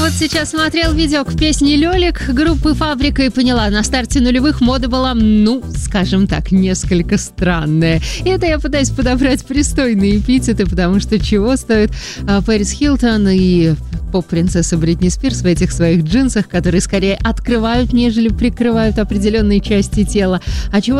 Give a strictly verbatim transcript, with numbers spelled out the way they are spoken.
Вот сейчас смотрел видео к песне «Лёлик» группы «Фабрика» и поняла, на старте нулевых мода была, ну, скажем так, несколько странная. И это я пытаюсь подобрать пристойные эпитеты, потому что чего стоит а, Пэрис Хилтон и поп-принцесса Бритни Спирс в этих своих джинсах, которые скорее открывают, нежели прикрывают определенные части тела. А чего